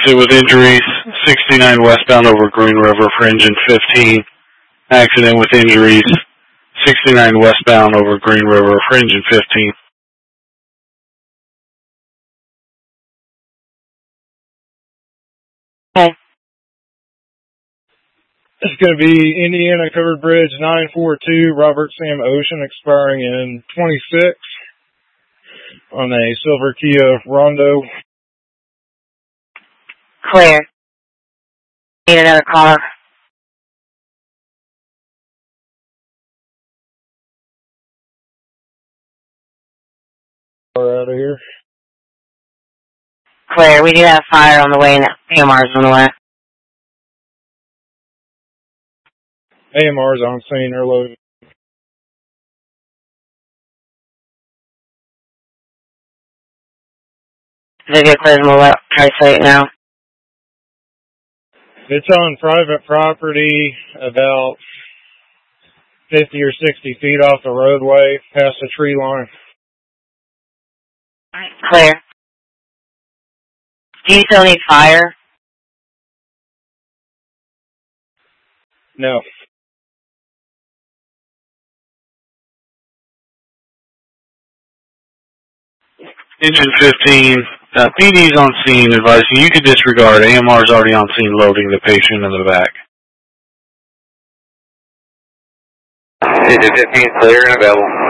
With injuries, 69 westbound over Green River for engine 15. Accident with injuries, 69 westbound over Green River for engine 15. Okay. It's going to be Indiana Covered Bridge 942, Robert Sam Ocean, expiring in 26 on a silver Kia Rondo. Clear. Need another car. Out of here. Clear. We do have fire on the way and AMR's on the way. AMR's on scene, they're loaded. The vehicle is on the tri-site now. It's on private property, about 50 or 60 feet off the roadway, past the tree line. Clear. Do you still need fire? No. Engine 15, PD's on scene advising you could disregard. AMR's already on scene loading the patient in the back. Engine 15 clear and available.